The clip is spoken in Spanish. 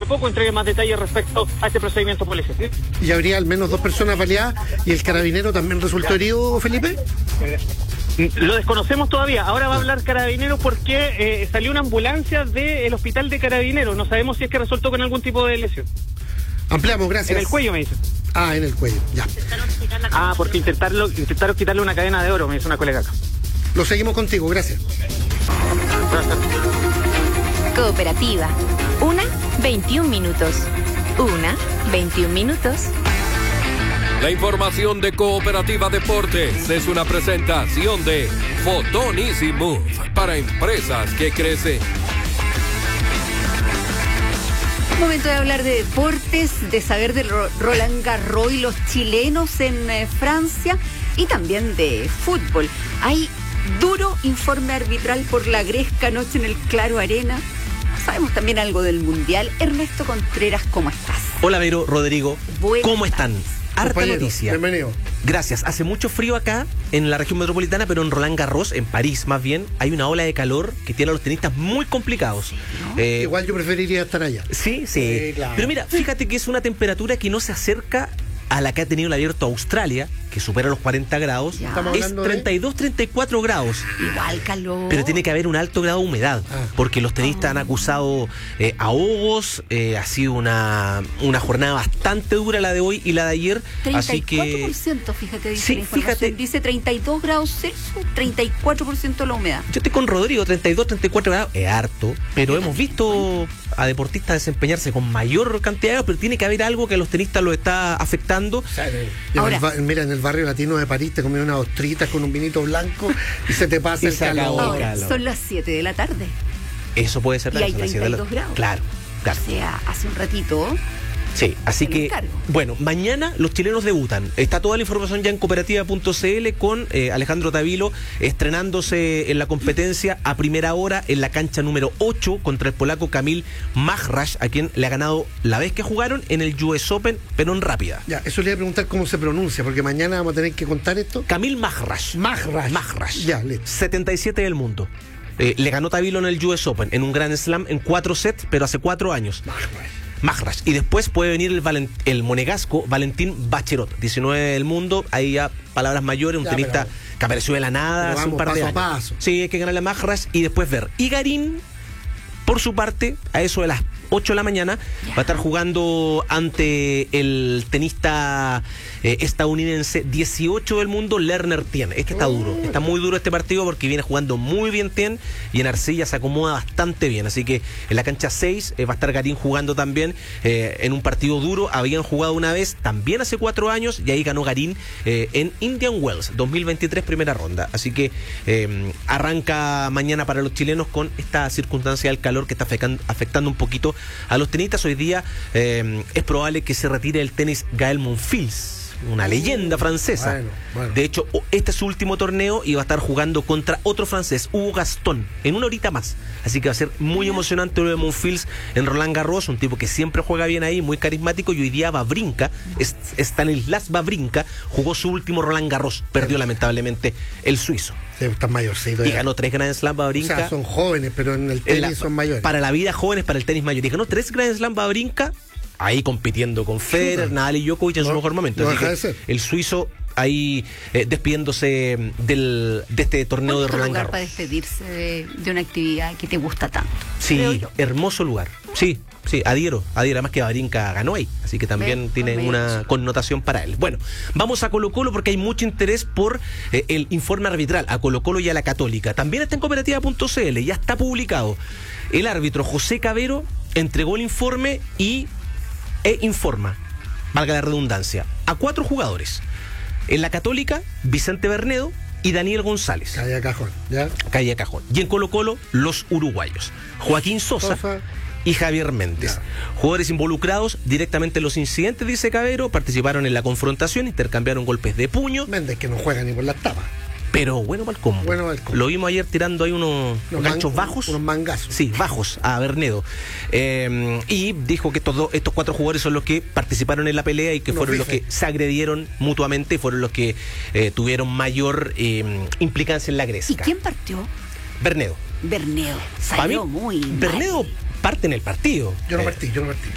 poco entregue más detalles respecto a este procedimiento policial. ¿Y habría al menos 2 personas baleadas y el carabinero también resultó herido, Felipe? Lo desconocemos todavía. Ahora va a hablar Carabineros porque salió una ambulancia del hospital de Carabineros. No sabemos si es que resultó con algún tipo de lesión. Ampliamos, gracias. En el cuello, me dice. Ah, en el cuello, ya. Porque intentaron quitarle una cadena de oro, me dice una colega acá. Lo seguimos contigo, gracias. Cooperativa. 21 minutos. 21 minutos. La información de Cooperativa Deportes es una presentación de Fotón Easy Move para empresas que crecen. Momento de hablar de deportes, de saber de Roland Garros y los chilenos en Francia y también de fútbol. Hay duro informe arbitral por la Gresca anoche en el Claro Arena. Sabemos también algo del Mundial. Ernesto Contreras, ¿cómo estás? Hola, Vero, Rodrigo. ¿Cómo están? Harta noticia. Bienvenido. Gracias. Hace mucho frío acá en la región metropolitana, pero en Roland Garros, en París más bien, hay una ola de calor que tiene a los tenistas muy complicados. ¿No? Igual yo preferiría estar allá. Sí. Claro. Pero mira, fíjate que es una temperatura que no se acerca a la que ha tenido el Abierto Australia, que supera los 40 grados. Ya. Estamos Es hablando de 32, 34 grados. Igual calor. Pero tiene que haber un alto grado de humedad, porque los tenistas han acusado ahogos. Ha sido una jornada bastante dura la de hoy y la de ayer. 34%, Así que fíjate, dice sí, la información. fíjate. Dice 32 grados Celsius, 34% la humedad. yo estoy con Rodrigo, 32, 34 grados, es harto, pero hemos visto a deportistas desempeñarse con mayor cantidad de grados, pero tiene que haber algo que a los tenistas lo está afectando. Ahora. Mira, en el barrio latino de París te comes unas ostritas con un vinito blanco y se te pasa Y el se acabó. calor. Ahora, calor. son las 7 de la tarde. Eso puede ser Y hay la ansiedad de 32 grados. Claro. O sea, hace un ratito. Sí, así me que, encargo. bueno, mañana los chilenos debutan. Está toda la información ya en cooperativa.cl con Alejandro Tavilo estrenándose en la competencia a primera hora en la cancha número 8 contra el polaco Kamil Majrash, a quien le ha ganado la vez que jugaron en el US Open, pero en rápida. Ya, eso le iba a preguntar cómo se pronuncia, porque mañana vamos a tener que contar esto. Kamil Majrash. Majrash. Ya, listo. 77 del mundo. Le ganó Tavilo en el US Open, en un Grand Slam en 4 sets, pero hace 4 años. Majrash. Y después puede venir el monegasco Valentín Baccherot, 19 del mundo, ahí ya palabras mayores, un Ya, tenista que apareció de la nada hace un par de paso años. a paso. Sí, hay que ganarle a Majrash y después ver. Y Garín, por su parte, a eso de las 8 de la mañana, va a estar jugando ante el tenista estadounidense 18 del mundo, Lerner Tien. Está duro, está muy duro este partido porque viene jugando muy bien Tien y en arcilla se acomoda bastante bien. Así que en la cancha 6 va a estar Garín jugando también en un partido duro. Habían jugado una vez también hace 4 años y ahí ganó Garín en Indian Wells 2023, primera ronda. Así que arranca mañana para los chilenos con esta circunstancia del calor que está afectando un poquito a los tenistas. Hoy día es probable que se retire el tenis Gael Monfils, una leyenda francesa. Bueno. De hecho, este es su último torneo y va a estar jugando contra otro francés, Hugo Gaston, en una horita más. Así que va a ser muy emocionante lo de Monfils en Roland Garros, un tipo que siempre juega bien ahí, muy carismático. Y hoy día Wawrinka, Stanislas Wawrinka, jugó su último Roland Garros, perdió lamentablemente el suizo. Sí, están mayorcitos. Y ganó 3 Grand Slam Wawrinka. O sea, son jóvenes, pero en el tenis son mayores. Para la vida jóvenes, para el tenis mayor. Y ganó 3 Grand Slam Wawrinka, ahí compitiendo con Federer, Nadal y Djokovic en su mejor momento. No Así deja que de ser. el suizo ahí despidiéndose de este torneo de Otro Roland lugar Garros. para despedirse de una actividad que te gusta tanto. creo Sí, yo. hermoso lugar. Sí, adhiero. Además que Wawrinka ganó ahí, así que también tiene una connotación para él. Bueno, vamos a Colo-Colo porque hay mucho interés por el informe arbitral a Colo-Colo y a la Católica. También está en cooperativa.cl, ya está publicado. El árbitro José Cabero entregó el informe e informa, valga la redundancia, a 4 jugadores. En la Católica, Vicente Bernedo y Daniel González. Calle Cajón, ¿ya? Calle Cajón. Y en Colo-Colo, los uruguayos, Joaquín Sosa y Javier Méndez. Ya. Jugadores involucrados directamente en los incidentes, dice Cabero, participaron en la confrontación, intercambiaron golpes de puño, Méndez, que no juega ni por las tapas. pero bueno para el combo. Bueno para el combo. Lo vimos ayer tirando ahí unos ganchos bajos. Unos mangazos. Sí, bajos a Bernedo. Y dijo que estos 4 jugadores son los que participaron en la pelea y que fueron los que se agredieron mutuamente y fueron los que tuvieron mayor implicancia en la ¿Y gresca. quién partió? Bernedo. Bernedo. Para mí, Salió muy mal. Bernedo parte en el partido. Yo no partí.